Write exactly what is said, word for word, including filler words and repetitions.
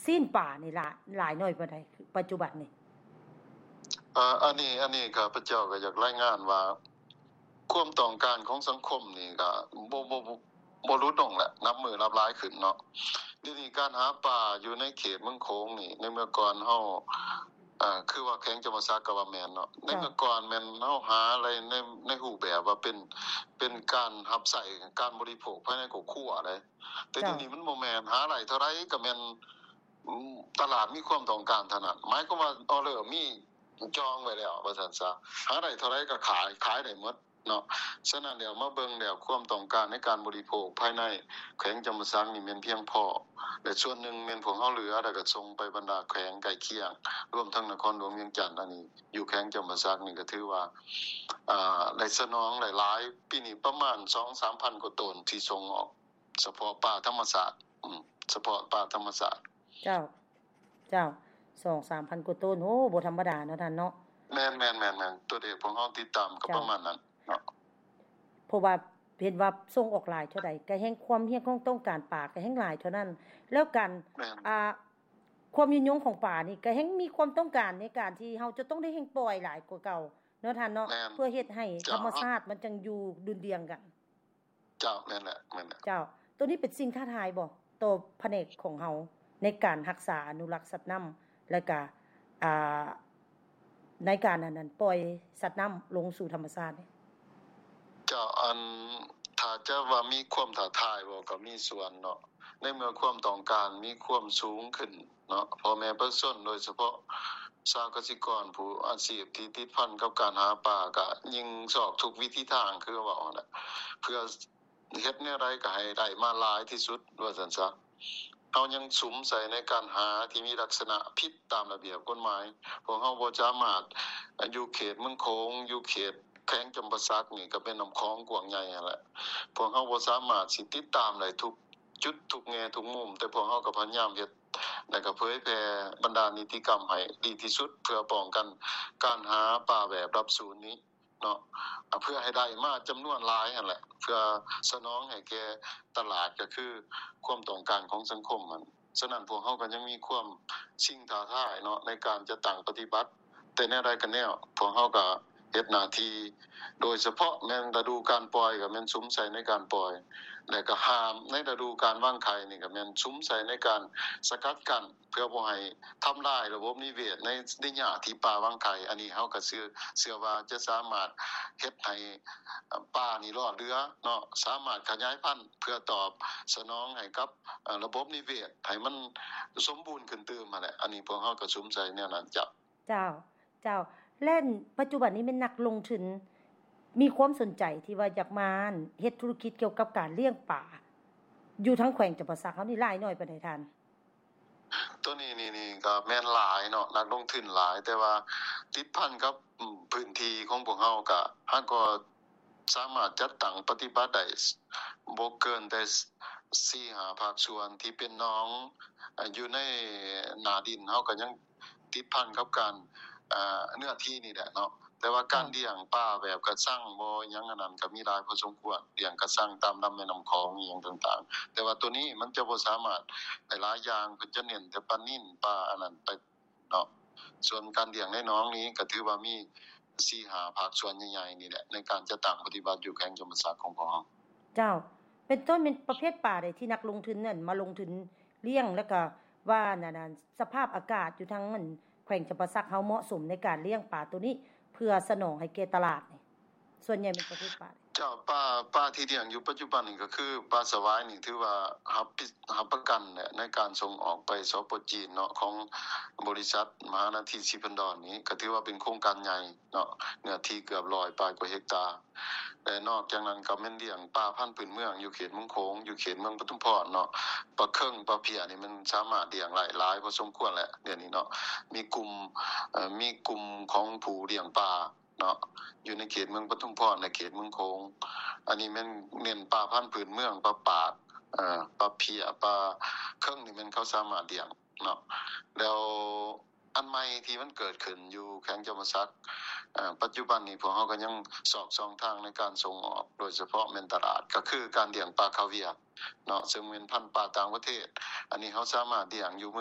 ซีนป่านี่ล่ะหลายน้อยปานใดปัจจุบันนี่เอ่ออันนี้อันนี้ข้าพเจ้าก็อยากรายงานว่าความต้องการของสังคมนี่ก็บ่บ่บ่บ่ลดลงแหละนับมื้อนับหลายขึ้นเนาะเดี๋ยวนี้การหาปลาอยู่ในเขตเมืองโขงนี่ในเมื่อก่อนเฮาอ่าคือว่าแข้งจำปาสักก็ว่าแม่นเนาะในเมื่อก่อนแม่นเฮาหาอะไรในในรูปแบบว่าเป็นเป็นการรับใช้การบริโภคภายในครอบครัวได้แต่เดี๋ยวนี้มันบ่แม่นหาได้เท่าใดก็แม่นตลาดมีความต้องการเท่านั้นหมายความว่าออเดอร์มีจองไว้แล้วว่าซั่นซะหาได้เท่าใดก็ขายขายได้หมดเนาะฉะนั้นแล้วมาเบิ่งแล้วความต้องการในการบริโภคภายในแขวงจำปาสักนี่แม่นเพียงพอและส่วนนึงแม่นพวกเฮาเหลือแล้วก็ส่งไปบรรดาแขวงใกล้เคียงรวมทั้งนครหลวงเวียงจันทน์อันนี้อยู่แขวงจำปาสักนี่ก็ถือว่าอ่าได้สนองหลายๆปีนี้ประมาณ สองถึงสามพัน กว่าตนที่ส่งออกเฉพาะป่าธรรมชาติอืมเฉพาะป่าธรรมชาติเจ้าเจ้า สองถึงสามพัน กว่าต้นโอ้บ่ธรรมดาเนาะท่านเนาะแม่นๆๆๆตัวเลขของเฮาติดตามก็ประมาณนั้นเนาะเพราะว่าเห็นว่าส่งออกหลายเท่าใดก็แห่งความเฮียของต้องการป่าก็แห่งหลายเท่านั้นแล้วกันอ่าความยืนยงของป่านี่ก็แห่งมีความต้องการในการที่เฮาจะต้องได้แห่งปล่อยหลายกว่าเก่าเนาะท่านเนาะเพื่อเฮ็ดให้ธรรมชาติมันจังอยู่ดุลเดียงกันเจ้านั่นแหละนั่นแหละเจ้าตัวนี้เป็นสิ่งท้าทายบ่ตัวแผนกของเฮาในการรักษาอนุรักษ์สัตว์น้ำแล้วก็อ่าในการอันนั้นปล่อยสัตว์น้ำลงสู่ธรรมชาติเจ้าอันถ้าจะว่ามีความท้าทายบ่ก็มีส่วนเนาะในเมื่อความต้องการมีความสูงขึ้นเนาะพ่อแม่ประชาชนโดยเฉพาะชาวเกษตรกรผู้อาชีพที่ติดพันกับการหาปลาก็ยิงซอกทุกวิธีทางคือว่าน่ะเพื่อเฮ็ดแนวใดก็ให้ได้มาหลายที่สุดว่าซั่นซะเฮายังสุมใส่ในการหาที่มีลักษณะผิดตามระเบียบกฎหมายพวกเฮาบ่สามารถอยู่เขตเมืองโขงอยู่เขตแขวงจำปาสักนี่ก็เป็นน้ำคลองกว้างใหญ่นั่นแหละพวกเฮาบ่สามารถสิติดตามได้ทุกจุดทุกแง่ทุกมุมแต่พวกเฮาก็พยายามเฮ็ดแล้วก็เผยแพร่บรรดานิติกรรมให้ดีที่สุดเพื่อป้องกันการหาปลาแบบรับสูญนี้เนาะเพื่อให้ได้มาจำนวนหลายนั่นแหละเพื่อสนองให้แก่ตลาดก็คือความต้องการของสังคมมันฉะนั้นพวกเฮาก็ยังมีความสิ่งท้าทายเนาะในการจะตั้งปฏิบัติแต่แนวใดก็แนวพวกเฮาก็เฮ็ดหน้าที่โดยเฉพาะในฤดูการปล่อยก็แม่นสุมใส่ในการปล่อยแล้วก็ห้ามในฤดูการวางไข่นี่ก็แม่นสุมใส่ในการสกัดกั้นเพื่อบ่ให้ทำลายระบบนิเวศในในหญ้าที่ป่าวางไข่อันนี้เฮาก็เชื่อเชื่อว่าจะสามารถเฮ็ดให้ป่านี่รอดเหลือเนาะสามารถขยายพันธุ์เพื่อตอบสนองให้กับระบบนิเวศให้มันสมบูรณ์ขึ้นเติมนั่นแหละอันนี้พวกเฮาก็สุมใส่แนวนั้นจ้ะเจ้าเจ้าเล่นปัจจุบันนี้เป็นนักลงทุนมีความสนใจที่ว่าอยากมาเฮ็ดธุรกิจเกี่ยวกับการเลี้ยงปลาอยู่ทั้งแขวงจำปาสักเฮานี่หลายน้อยปานใดท่านตัวนี้นี่ๆก็แม่นหลายเนาะนักลงทุนหลายแต่ว่าติดพันกับพื้นที่ของพวกเฮาก็หากก็สามารถจัดตั้งปฏิบัติได้บ่เกินแต่ สี่ถึงห้า ภาคส่วนที่เป็นน้องอยู่ในหน้าดินเฮาก็ยังติดพันกับการเอ่อเนื้อที่นี่แหละเนาะแต่ว่าการเลี้ยงปลาแบบกระชังบ่หยังอันนั้นก็มีหลายพอสมควรเลี้ยงกระชังตามลำแม่น้ำคลองอีหยังต่างๆแต่ว่าตัวนี้มันจะบ่สามารถได้หลายอย่างเพิ่นจะเน้นแต่ปลานิ่นปลาอันนั้นไปเนาะส่วนการเลี้ยงในหนองนี้ก็ถือว่ามี สี่ถึงห้า ภาคส่วนใหญ่ๆนี่แหละในการจะตั้งปฏิบัติอยู่แขวงจำปาสักของพวกเฮาเจ้าเป็นต้นเป็นประเภทปลาใดที่นักลงทุนนั่นมาลงทุนเลี้ยงแล้วก็ว่านั่นๆสภาพอากาศอยู่ทั้งมันแขวงจำปาสักเฮาเหมาะสมในการเลี้ยงปลาตัวนี้เพื่อสนองให้แก่ตลาดนี่ส่วนใหญ่เป็นประเภทปลาเจ้าปลาปลาที่เลี้ยงอยู่ปัจจุบันนี่ก็คือปลาสวายนี่ถือว่ารับรับประกันเนี่ยในการส่งออกไปสป.จีนเนาะของบริษัทมหานาทีสิพันดอนนี้ก็ถือว่าเป็นโครงการใหญ่เนาะเนื้อที่เกือบหนึ่งร้อยปลายกว่าเฮกตาร์และนอกจากนั้นก็แม่นเลี้ยงปลาพันธุ์พื้นเมืองอยู่เขตเมืองโขงอยู่เขตเมืองปทุมพรเนาะปลาเคิงปลาเพียนี่มันสามารถเลี้ยงหลายๆพอสมควรแหละเดี๋ยวนี้เนาะมีกลุ่มเอ่อมีกลุ่มของผู้เลี้ยงปลาเนาะอยู่ในเขตเมืองปทุมพรในเขตเมืองโขงอันนี้แม่นเน้นปลาพันธุ์พื้นเมืองปลาปากเอ่อปลาเพียปลาเคิงนี่มันเขาสามารถเลี้ยงเนาะแล้วอันใหม่ที่มันเกิดขึ้นอยู่แขวงจำปาสักเอ่อปัจจุบันนี้พวกเฮาก็ยังสอบสองทางในการส่งออกโดยเฉพาะแม่นตลาดก็คือการเลี้ยงปลาคาเวียร์เนาะซึ่งเป็นพันธุ์ปลาต่างประเทศอันนี้เฮาสามารถเลี้ยงอยู่